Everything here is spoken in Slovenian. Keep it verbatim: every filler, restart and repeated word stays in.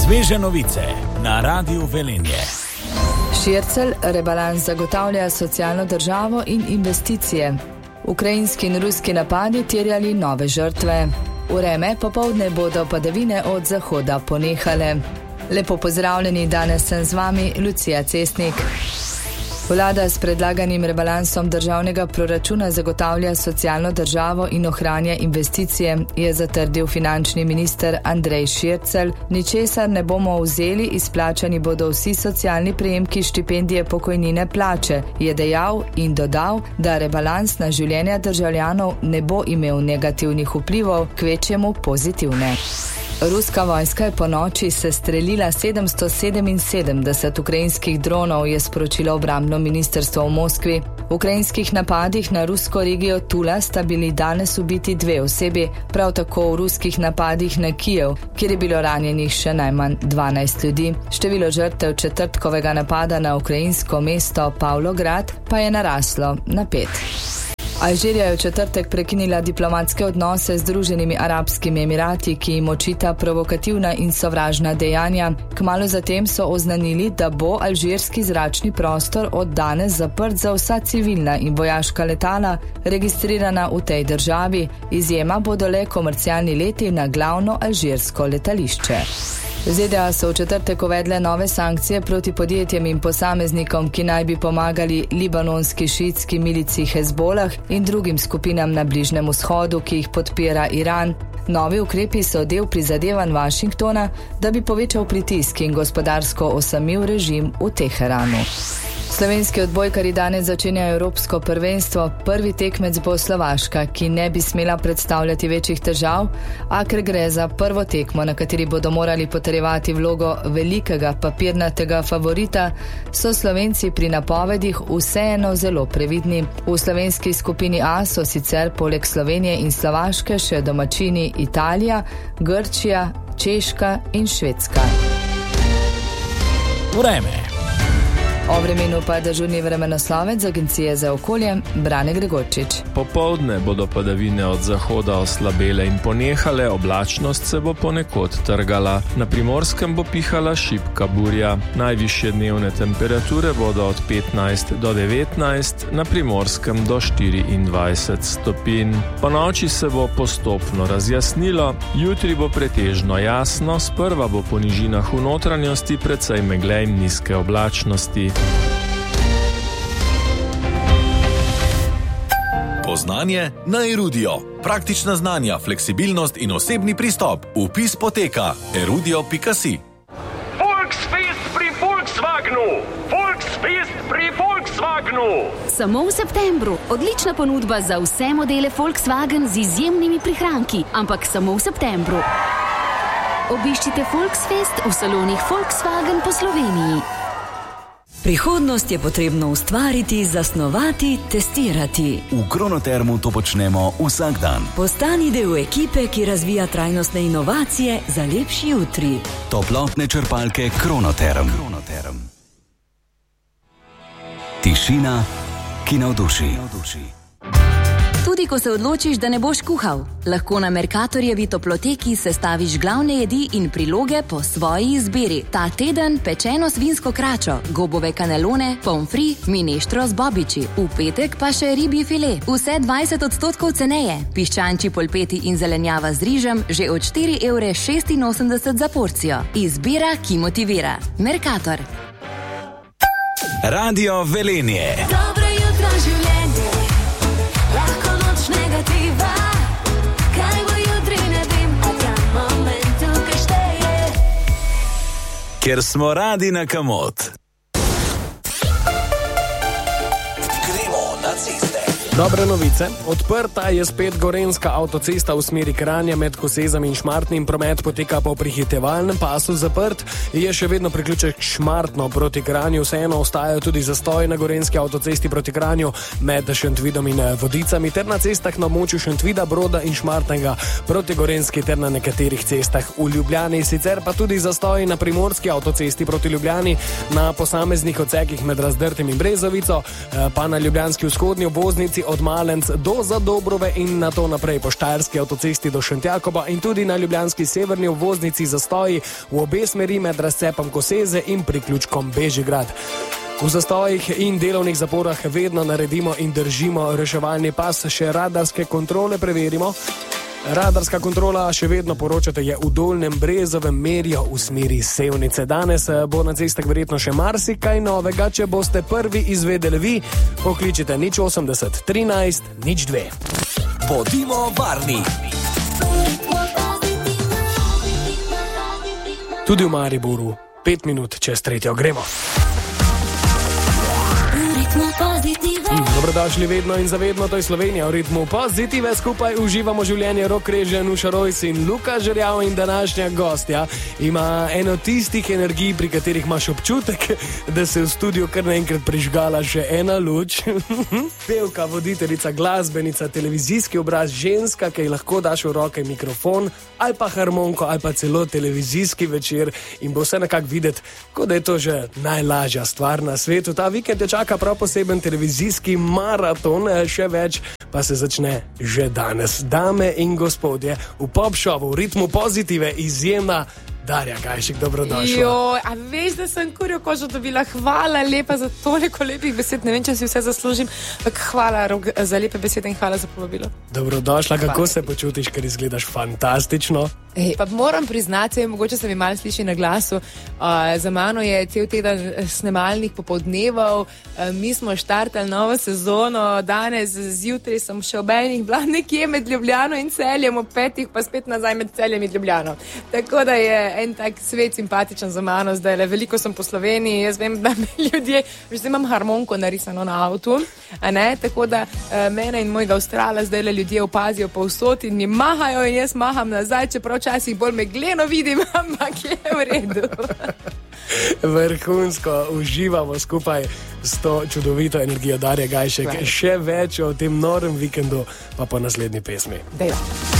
Sveže novice na Radiu Velenje. Šircelj, rebalans zagotavlja socialno državo in investicije. Ukrajinski in ruski napadi terjali nove žrtve. Vreme popoldne bodo padavine od zahoda ponehale. Lepo pozdravljeni, danes sem z vami Lucija Cestnik. Vlada s predlaganim rebalansom državnega proračuna zagotavlja socialno državo in ohranja investicije, je zatrdil finančni minister Andrej Šircelj. Ničesar ne bomo vzeli, izplačani bodo vsi socialni prejemki, štipendije, pokojnine, plače, je dejal in dodal, da rebalans na življenja državljanov ne bo imel negativnih vplivov, kvečjemu pozitivne. Ruska vojska je po noči sestrelila sedemsto sedeminsedemdeset ukrajinskih dronov, je sporočilo obrambno ministrstvo v Moskvi. V ukrajinskih napadih na rusko regijo Tula sta bili danes ubiti dve osebi, prav tako v ruskih napadih na Kijev, kjer je bilo ranjenih še najmanj dvanajst ljudi. Število žrtev četrtkovega napada na ukrajinsko mesto Pavlograd pa je naraslo na pet. Alžirija je v četrtek prekinila diplomatske odnose z Združenimi arabskimi emirati, ki jim očita provokativna in sovražna dejanja. Kmalu zatem so oznanili, da bo alžirski zračni prostor od danes zaprt za vsa civilna in vojaška letala, registrirana v tej državi. Izjema bodo le komercialni leti na glavno alžirsko letališče. Z D A so v četrtek uvedle nove sankcije proti podjetjem in posameznikom, ki naj bi pomagali libanonski šiitski milici Hezbolah in drugim skupinam na Bližnjem vzhodu, ki jih podpira Iran. Novi ukrepi so del prizadevanj Washingtona, da bi povečal pritisk in gospodarsko osamil režim v Teheranu. Slovenski odbojkarji danes začenjajo evropsko prvenstvo. Prvi tekmec bo Slovaška, ki ne bi smela predstavljati večjih težav, a ker gre za prvo tekmo, na kateri bodo morali potrjevati vlogo velikega papirnatega favorita, so Slovenci pri napovedih vseeno zelo previdni. V slovenski skupini A so sicer poleg Slovenije in Slovaške še domačini Italija, Grčija, Češka in Švedska. Vreme. O vremenu pa dežurni vremenoslovec z Agencije za okolje Brane Gregorčič. Popoldne bodo padavine od zahoda oslabele in ponehale, oblačnost se bo ponekod trgala. Na Primorskem bo pihala šibka burja. Najvišje dnevne temperature bodo od petnajst do devetnajst, na Primorskem do štiriindvajset stopinj. Po noči se bo postopno razjasnilo, jutri bo pretežno jasno, sprva bo po nižinah v notranjosti precej megle in nizke oblačnosti. Poznanje na Erudio. Praktična znanja, fleksibilnost in osebni pristop. Vpis poteka erudio pika si. Volksfest pri Volkswagenu! Volksfest pri Volkswagenu! Samo v septembru. Odlična ponudba za vse modele Volkswagen z izjemnimi prihranki, ampak samo v septembru. Obiščite Volksfest v salonih Volkswagen po Sloveniji. Prihodnost je potrebno ustvariti, zasnovati, testirati. V Kronotermu to počnemo vsak dan. Postani del ekipe, ki razvija trajnostne inovacije za lepši jutri. Toplotne črpalke Kronoterm. Kronoterm. Tišina, ki navduši. Tudi ko se odločiš, da ne boš kuhal, lahko na Mercatorjevi toploteki sestaviš glavne jedi in priloge po svoji izbiri. Ta teden pečeno svinsko kračo, gobove kanelone, pomfri, mineštro z bobiči. V petek pa še ribji file. Vse dvajset odstotkov ceneje. Piščančji polpeti in zelenjava z rižem že od štiri evre šestinosemdeset za porcijo. Izbira, ki motivira. Mercator. Radio Velenje. Dobro jutro življenje. Lahko noč negativa. Kaj bo jutri, ne vem, a ta moment tukaj šteje. Ker smo radi na kamot. Gremo na ceste. Dobre novice. Odprta je spet gorenjska avtocesta v smeri Kranja med Kosezami in Šmartnim. Promet poteka po prehitevalnem pasu, zaprt je še vedno priključek Šmartno proti Kranju. Vseeno ostajajo tudi zastoji na gorenjski avtocesti proti Kranju med Šentvidom in Vodicami ter na cestah na območju Šentvida, Broda in Šmartnega proti Gorenjski ter na nekaterih cestah v Ljubljani. Sicer pa tudi zastoji na primorski avtocesti proti Ljubljani na posameznih odsekih med Razdrtim in Brezovico, pa na ljubljanski vzhodni obvoznici od Malenc do Zadobrove in na to naprej po Štajerski avtocesti do Šentjakoba in tudi na ljubljanski severni obvoznici zastoji v obe smeri med razcepom Koseze in priključkom Bežigrad. V zastojih in delovnih zaporah vedno naredimo in držimo reševalni pas, še radarske kontrole preverimo. Radarska kontrola še vedno poročate je v Dolnjem Brezovem, merijo v smeri Sevnice. Danes bo na cestah verjetno še marsikaj novega, če boste prvi izvedeli vi, pokličite nič osemdeset trinajst nič dve. Bodimo varni. Tudi v Mariboru, pet minut čez tretjo gremo. Mm, dobrodošli vedno in zavedno, to je Slovenija v ritmu pozitive. Skupaj uživamo življenje. Rok Reže, Nuša Rojs in Luka Žerjav in današnja gostja ima eno tistih energij, pri katerih imaš občutek, da se v studiu kar naenkrat prižgala še ena luč. Pevka, voditeljica, glasbenica, televizijski obraz, ženska, ki ji lahko daš v roke mikrofon ali pa harmonko ali pa celo televizijski večer in bo vse nekako videti, kot da je to že najlažja stvar na svetu. Ta vikend te čaka prav poseben televizijski maraton, še več pa se začne že danes. Dame in gospodje, v Pop Showu v ritmu pozitive izjemna Darja Gajšek, dobrodošla. Jo, a veš, da sem kurjo kožo dobila. Hvala lepa za toliko lepih besed. Ne vem, če si vse zaslužim, ampak hvala Rok, za lepe besede in hvala za povabilo. Dobrodošla, kako Hvala. se počutiš, ker izgledaš fantastično? Ej, pa moram priznati, mogoče se mi malo sliši na glasu, uh, za mano je cel teden snemalnih popoldnevov, uh, mi smo štartali novo sezono, danes zjutraj sem še ob enih bila nekje med Ljubljano in Celjem, ob petih pa spet nazaj med Celjem in Ljubljano. Tako da je en tak svet simpatičen za mano, zdaj le veliko sem po Sloveniji, jaz vem, da me ljudje, že zdaj imam harmonko narisano na avtu, a ne, tako da uh, mene in mojega Avstrala zdaj le ljudje opazijo povsod in mi mahajo in jaz maham nazaj, čeprav včasih bolj megleno vidim, ampak je v redu. Vrhunsko uživamo skupaj s to čudovito energijo Darje Gajšek. Hvala. Še več o tem norem vikendu pa po naslednji pesmi. Dejva.